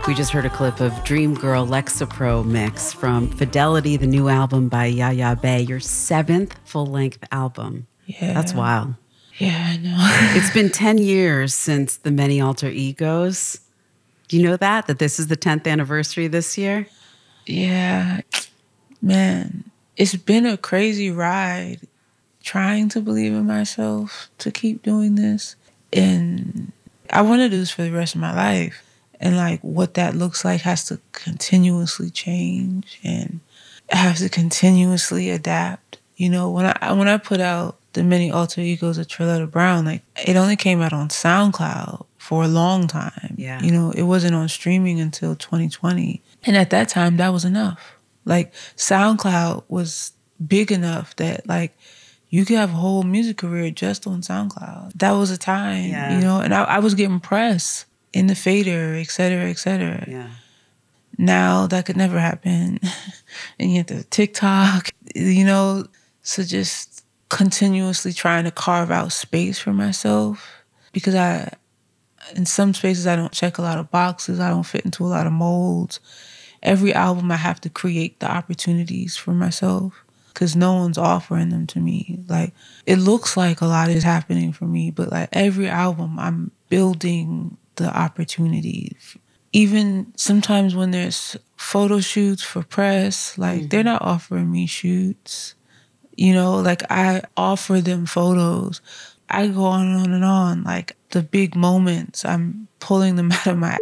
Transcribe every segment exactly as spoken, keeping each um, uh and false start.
We just heard a clip of Dream Girl Lexapro mix from Fidelity, the new album by Yaya Bey, your seventh full-length album. Yeah. That's wild. Yeah, I know. It's been ten years since The Many Alter Egos. Do you know that? That this is the tenth anniversary this year? Yeah. Man, it's been a crazy ride trying to believe in myself to keep doing this. And I want to do this for the rest of my life. And like what that looks like has to continuously change and it has to continuously adapt. You know, when I when I put out The Many Alter Egos of Trilletta Brown, like it only came out on SoundCloud for a long time. Yeah. You know, it wasn't on streaming until twenty twenty. And at that time, that was enough. Like SoundCloud was big enough that like you could have a whole music career just on SoundCloud. That was a time, Yeah. you know, and I, I was getting press in the fader, et cetera, et cetera. Yeah. Now that could never happen. And you have the TikTok, you know, so just continuously trying to carve out space for myself because I, in some spaces I don't check a lot of boxes. I don't fit into a lot of molds. Every album I have to create the opportunities for myself because no one's offering them to me. Like, it looks like a lot is happening for me, but like every album I'm building the opportunity. Even sometimes when there's photo shoots for press, like mm-hmm. they're not offering me shoots. You know, like I offer them photos. I go on and on and on. Like the big moments, I'm pulling them out of my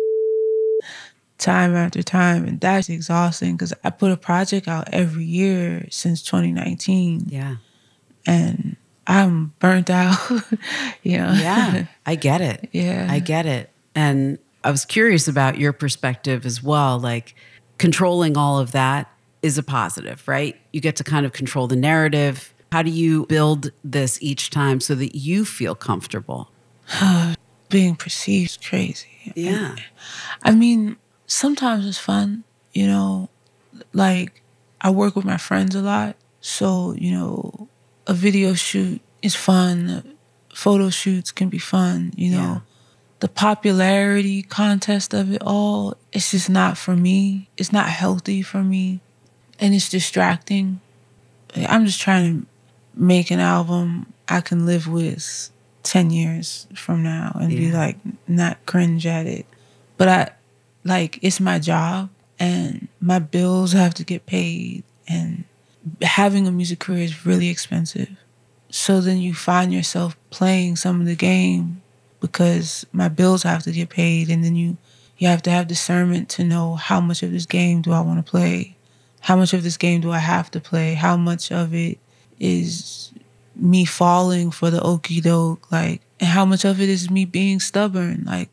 time after time. And that's exhausting because I put a project out every year since twenty nineteen. Yeah. And I'm burnt out, you know? Yeah, I get it. Yeah. I get it. And I was curious about your perspective as well. Like controlling all of that is a positive, right? You get to kind of control the narrative. How do you build this each time so that you feel comfortable? Being perceived is crazy. Yeah. I mean, sometimes it's fun, you know, like I work with my friends a lot. So, you know, a video shoot is fun. Photo shoots can be fun, you know. Yeah. The popularity contest of it all, it's just not for me. It's not healthy for me. And it's distracting. I'm just trying to make an album I can live with ten years from now and yeah. be like, not cringe at it. But I, like, it's my job and my bills have to get paid and having a music career is really expensive. So then you find yourself playing some of the game because my bills have to get paid, and then you, you have to have discernment to know how much of this game do I want to play? How much of this game do I have to play? How much of it is me falling for the okie doke? Like, and how much of it is me being stubborn? Like,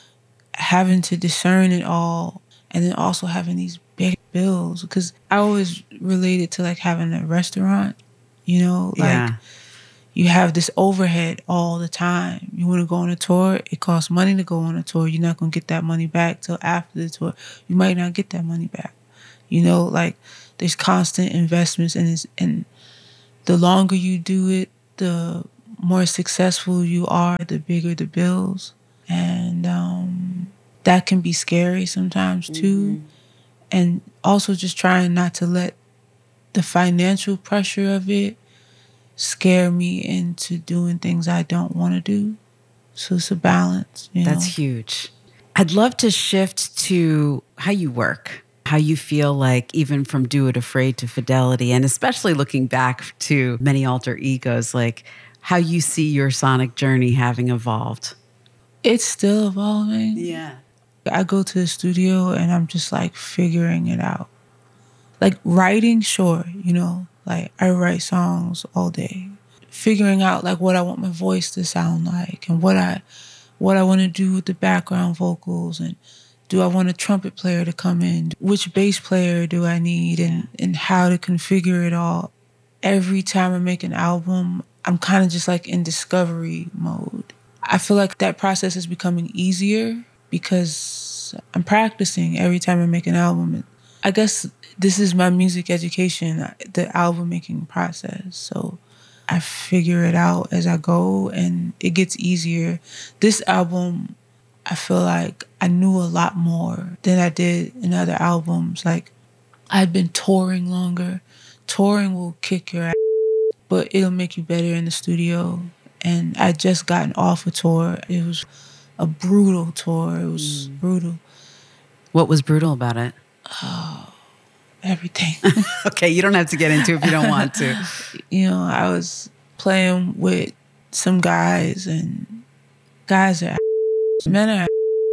having to discern it all, and then also having these big bills. Because I always relate it to like having a restaurant, you know? Like, yeah. You have this overhead all the time. You want to go on a tour, it costs money to go on a tour. You're not going to get that money back till after the tour. You might not get that money back. You know, like there's constant investments in this, and the longer you do it, the more successful you are, the bigger the bills. And um, that can be scary sometimes too. Mm-hmm. And also just trying not to let the financial pressure of it scare me into doing things I don't want to do. So it's a balance, you know? That's huge. I'd love to shift to how you work, how you feel like even from Do It Afraid to Fidelity, and especially looking back to Many Alter Egos, like how you see your sonic journey having evolved. It's still evolving. Yeah. I go to the studio and I'm just like figuring it out. Like writing, sure, you know, like I write songs all day. Figuring out like what I want my voice to sound like and what I what I want to do with the background vocals, and do I want a trumpet player to come in? Which bass player do I need, and, and how to configure it all. Every time I make an album, I'm kind of just like in discovery mode. I feel like that process is becoming easier because I'm practicing every time I make an album. I guess this is my music education, the album making process. So I figure it out as I go and it gets easier. This album, I feel like I knew a lot more than I did in other albums. Like, I'd been touring longer. Touring will kick your ass, but it'll make you better in the studio. And I'd just gotten off a tour. It was a brutal tour. It was mm. brutal. What was brutal about it? Oh, everything. Okay, you don't have to get into it if you don't want to. You know, I was playing with some guys, and guys are men are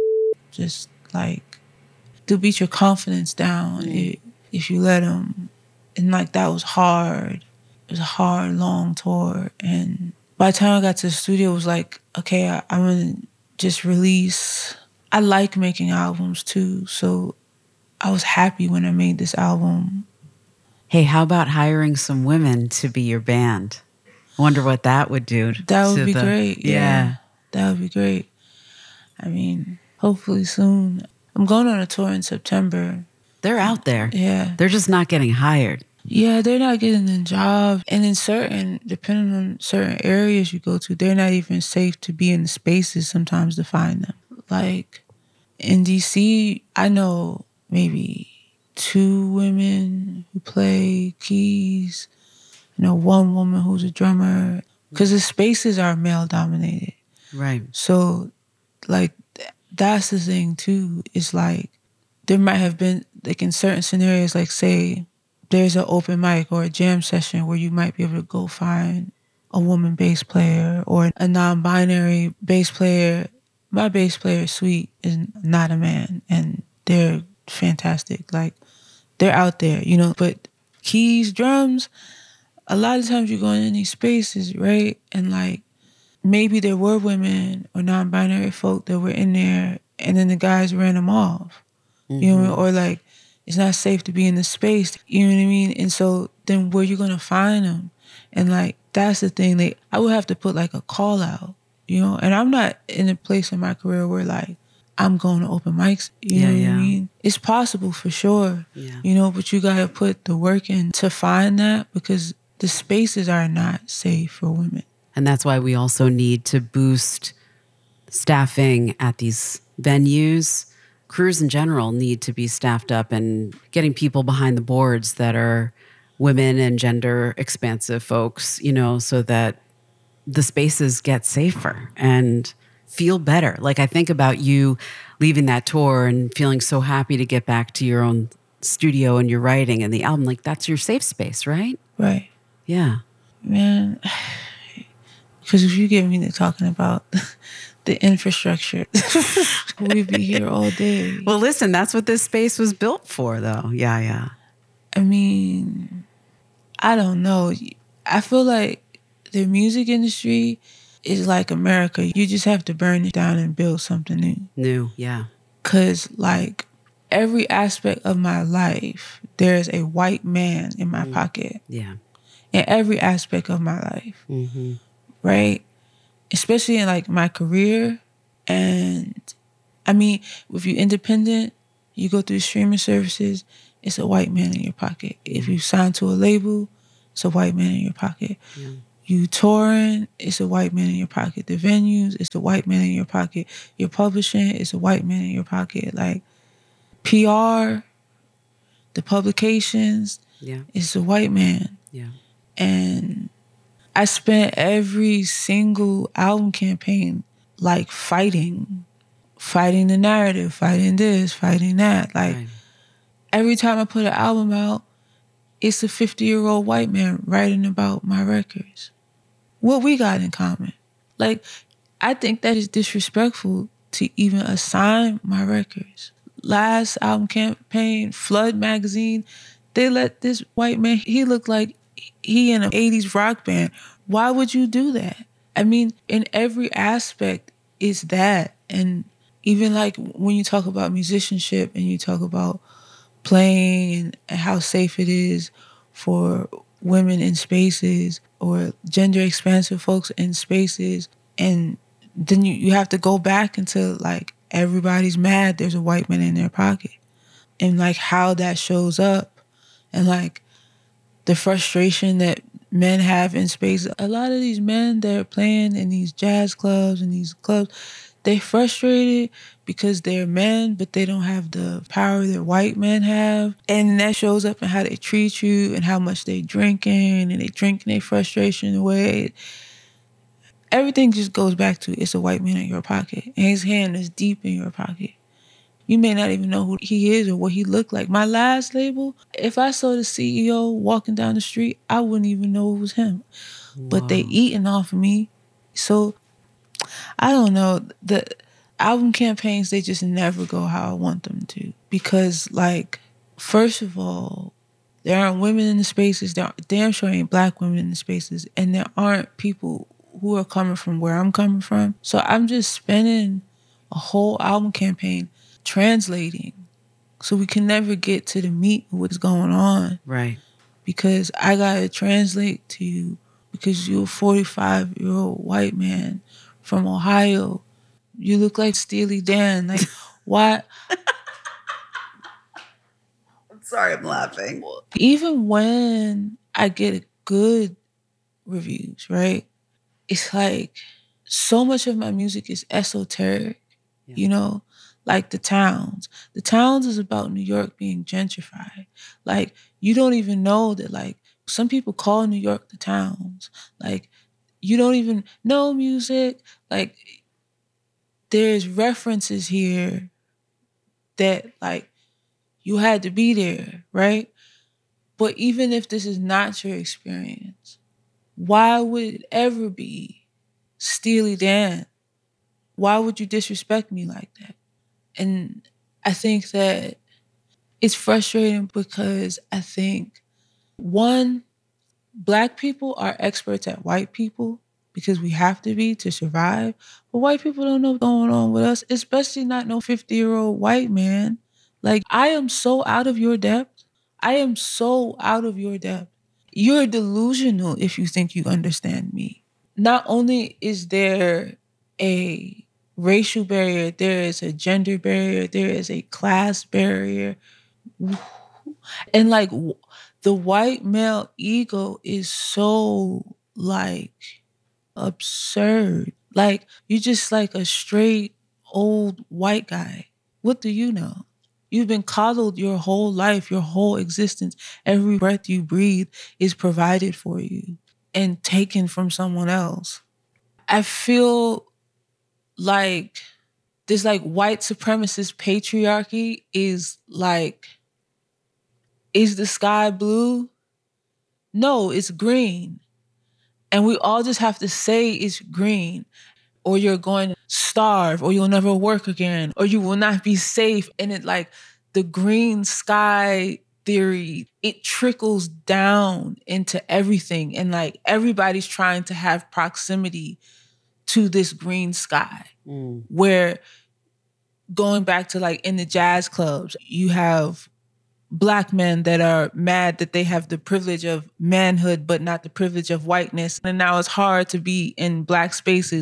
just like, they'll beat your confidence down mm. if, if you let them. And like, that was hard. It was a hard, long tour. And by the time I got to the studio, it was like, okay, I, I'm gonna just release. I like making albums too, so I was happy when I made this album. Hey, how about hiring some women to be your band? I wonder what that would do. That would be the, great. Yeah. yeah. That would be great. I mean, hopefully soon. I'm going on a tour in September. They're out there. Yeah. They're just not getting hired. Yeah, they're not getting the job. And in certain, depending on certain areas you go to, they're not even safe to be in the spaces sometimes to find them. Like in D C, I know maybe two women who play keys. I know one woman who's a drummer. Because the spaces are male dominated. Right. So, like, that's the thing too. It's like, there might have been, like in certain scenarios, like say, there's an open mic or a jam session where you might be able to go find a woman bass player or a non-binary bass player. My bass player, Sweet, is not a man, and they're fantastic. Like, they're out there, you know. But keys, drums, a lot of times you're going in these spaces, right? And like, maybe there were women or non-binary folk that were in there, and then the guys ran them off, mm-hmm. you know, or like, it's not safe to be in the space, you know what I mean? And so then where you gonna find them? And like, that's the thing. Like, I would have to put like a call out, you know? And I'm not in a place in my career where like, I'm going to open mics, you yeah, know what yeah. I mean? It's possible for sure, yeah. you know, but you gotta put the work in to find that, because the spaces are not safe for women. And that's why we also need to boost staffing at these venues. Crews in general need to be staffed up and getting people behind the boards that are women and gender expansive folks, you know, so that the spaces get safer and feel better. Like, I think about you leaving that tour and feeling so happy to get back to your own studio and your writing and the album. Like, that's your safe space, right? Right. Yeah. Man, because if you get me to talking about the infrastructure, we'd be here all day. Well, listen, that's what this space was built for, though. Yeah, yeah. I mean, I don't know. I feel like the music industry is like America. You just have to burn it down and build something new. New, yeah. Because, like, every aspect of my life, there's a white man in my mm. pocket. Yeah. In every aspect of my life. Mm-hmm. Right? Especially in like my career. And I mean, if you're independent, you go through streaming services, it's a white man in your pocket. If you sign to a label, it's a white man in your pocket. Yeah. You touring, it's a white man in your pocket. The venues, it's a white man in your pocket. Your publishing, it's a white man in your pocket. Like P R, the publications, yeah, it's a white man. Yeah. And I spent every single album campaign like fighting, fighting the narrative, fighting this, fighting that. Like right. Every time I put an album out, it's a fifty-year-old white man writing about my records. What we got in common? Like, I think that is disrespectful to even assign my records. Last album campaign, Flood magazine, they let this white man, he looked like he in an eighties rock band. Why would you do that? I mean, in every aspect, it's that. And even like when you talk about musicianship and you talk about playing and, and how safe it is for women in spaces or gender expansive folks in spaces, and then you, you have to go back into like everybody's mad there's a white man in their pocket, and like how that shows up, and like the frustration that men have in space. A lot of these men that are playing in these jazz clubs and these clubs, They frustrated because they're men, but they don't have the power that white men have. And that shows up in how they treat you and how much they drinking, and they drinking their frustration away. Everything just goes back to it's a white man in your pocket, and his hand is deep in your pocket. You may not even know who he is or what he looked like. My last label, if I saw the C E O walking down the street, I wouldn't even know it was him. Whoa. But they eating off of me. So I don't know. The album campaigns, they just never go how I want them to. Because, like, first of all, there aren't women in the spaces. There aren't, damn sure ain't black women in the spaces. And there aren't people who are coming from where I'm coming from. So I'm just spending a whole album campaign translating. So we can never get to the meat of what's going on. Right. Because I got to translate to you because you're a forty-five-year-old white man from Ohio. You look like Steely Dan. Like, why? I'm sorry, I'm laughing. Even when I get good reviews, right? It's like so much of my music is esoteric, yeah. You know? Like The Towns. The Towns is about New York being gentrified. Like, you don't even know that, like, some people call New York the Towns. Like, you don't even know music. Like, there's references here that, like, you had to be there, right? But even if this is not your experience, why would it ever be Steely Dan? Why would you disrespect me like that? And I think that it's frustrating because I think, one, black people are experts at white people because we have to be to survive. But white people don't know what's going on with us, especially not no fifty-year-old white man. Like, I am so out of your depth. I am so out of your depth. You're delusional if you think you understand me. Not only is there a racial barrier, there is a gender barrier, there is a class barrier. And like the white male ego is so like absurd. Like, you're just like a straight old white guy. What do you know? You've been coddled your whole life, your whole existence. Every breath you breathe is provided for you and taken from someone else. I feel like this like white supremacist patriarchy is like, is the sky blue? No, it's green. And we all just have to say it's green, or you're going to starve, or you'll never work again, or you will not be safe. And it like the green sky theory, it trickles down into everything. And like everybody's trying to have proximity to this green sky, mm. where going back to like in the jazz clubs, you have black men that are mad that they have the privilege of manhood, but not the privilege of whiteness. And now it's hard to be in black spaces.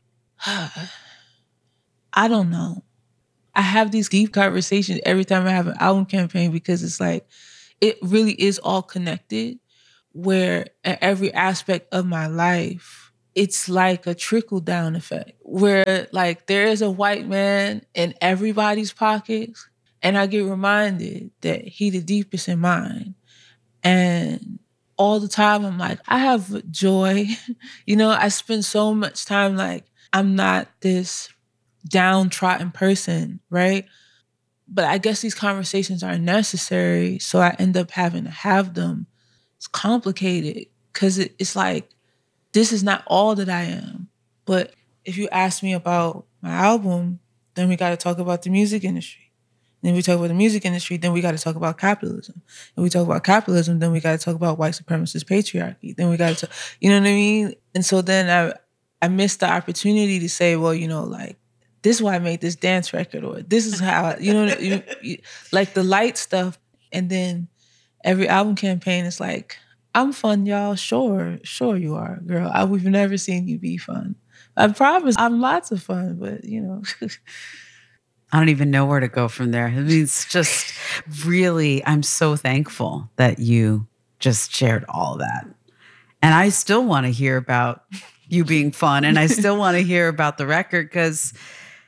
I don't know. I have these deep conversations every time I have an album campaign because it's like, it really is all connected, where in every aspect of my life, it's like a trickle down effect where like there is a white man in everybody's pockets. And I get reminded that he the deepest in mine. And all the time I'm like, I have joy. You know, I spend so much time like, I'm not this downtrodden person, right? But I guess these conversations are necessary. So I end up having to have them. It's complicated because it, it's like, this is not all that I am. But if you ask me about my album, then we got to talk about the music industry. Then we talk about the music industry, then we got to talk about capitalism. And we talk about capitalism, then we got to talk about white supremacist patriarchy. Then we got to, you know what I mean? And so then I I missed the opportunity to say, well, you know, like, this is why I made this dance record, or this is how, I, you know, you, you, like the light stuff. And then every album campaign is like, I'm fun, y'all. Sure, sure you are, girl. I, we've never seen you be fun. I promise I'm lots of fun, but, you know. I don't even know where to go from there. I mean, it's just really, I'm so thankful that you just shared all of that. And I still want to hear about you being fun, and I still want to hear about the record because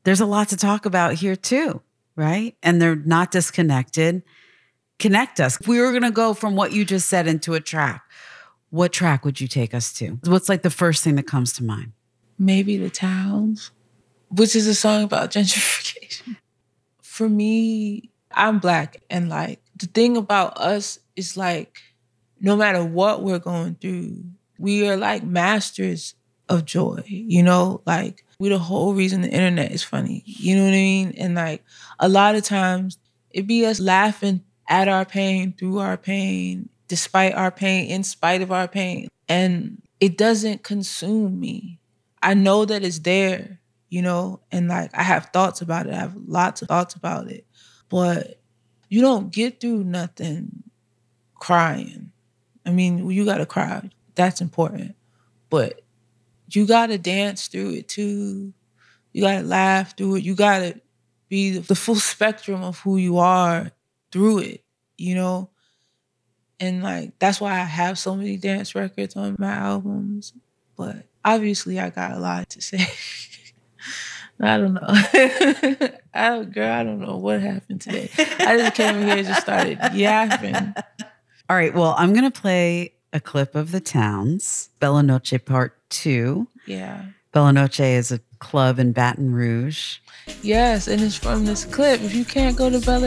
there's a lot to talk about here too, right? And they're not disconnected. Connect us. If we were going to go from what you just said into a track, what track would you take us to? What's like the first thing that comes to mind? Maybe The Towns, which is a song about gentrification. For me, I'm Black, and like the thing about us is like, no matter what we're going through, we are like masters of joy, you know? Like, we the whole reason the internet is funny, you know what I mean? And like, a lot of times, it be us laughing at our pain, through our pain, despite our pain, in spite of our pain. And it doesn't consume me. I know that it's there, you know? And like, I have thoughts about it. I have lots of thoughts about it. But you don't get through nothing crying. I mean, you gotta cry. That's important. But you gotta dance through it too. You gotta laugh through it. You gotta be the full spectrum of who you are through it, you know? And like, that's why I have so many dance records on my albums. But obviously I got a lot to say. I don't know. I, girl, I don't know what happened today. I just came here and just started yapping. All right. Well, I'm going to play a clip of The Towns, Bella Noche Part two. Yeah. Bella Noche is a club in Baton Rouge. Yes, and it's from this clip. If you can't go to Bella